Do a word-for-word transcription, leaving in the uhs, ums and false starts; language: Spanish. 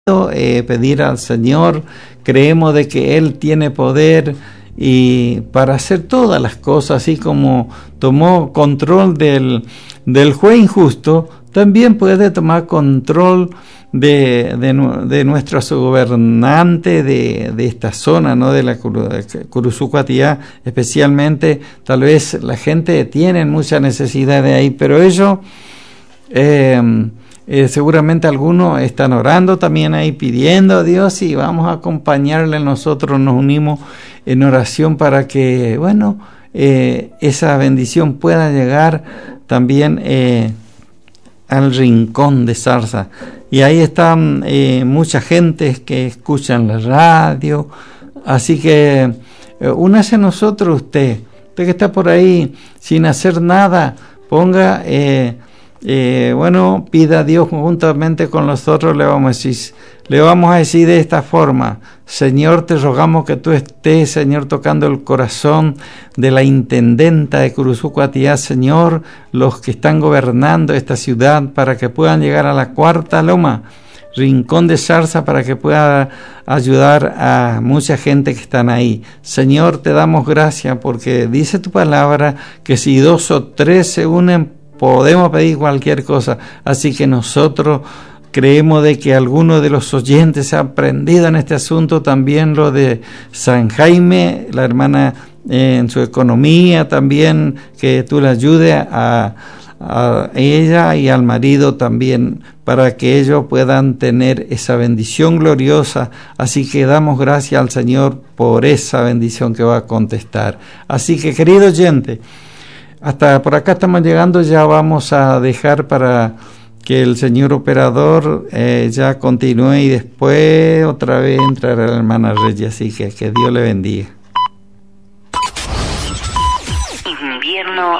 eh, pedir al Señor, creemos de que Él tiene poder y para hacer todas las cosas, así como tomó control del, del juez injusto, también puede tomar control de, de, de nuestro gobernante de, de esta zona, ¿no? De la Curuzucuatiá, especialmente. Tal vez la gente tiene mucha necesidad de ahí, pero ellos eh, eh, seguramente algunos están orando también ahí, pidiendo a Dios, y vamos a acompañarle. Nosotros nos unimos en oración para que, bueno, eh, esa bendición pueda llegar también eh, al rincón de Zarza. Y ahí están eh, mucha gente que escuchan la radio, así que eh, únase a nosotros usted, usted que está por ahí sin hacer nada, ponga, eh, eh, bueno, pida a Dios juntamente con nosotros. Le vamos a decir, le vamos a decir de esta forma: Señor, te rogamos que tú estés, Señor, tocando el corazón de la intendenta de Curuzucuatiá, Señor, los que están gobernando esta ciudad, para que puedan llegar a la cuarta loma, rincón de Zarza, para que pueda ayudar a mucha gente que están ahí. Señor, te damos gracias porque dice tu palabra que si dos o tres se unen, podemos pedir cualquier cosa. Así que nosotros creemos de que algunos de los oyentes se han aprendido en este asunto, también lo de San Jaime, la hermana eh, en su economía, también que tú le ayudes a, a ella y al marido también, para que ellos puedan tener esa bendición gloriosa. Así que damos gracias al Señor por esa bendición que va a contestar. Así que, querido oyente, hasta por acá estamos llegando. Ya vamos a dejar para que el señor operador eh, ya continúe, y después otra vez entrará la hermana Reyes. Así que que Dios le bendiga. Invierno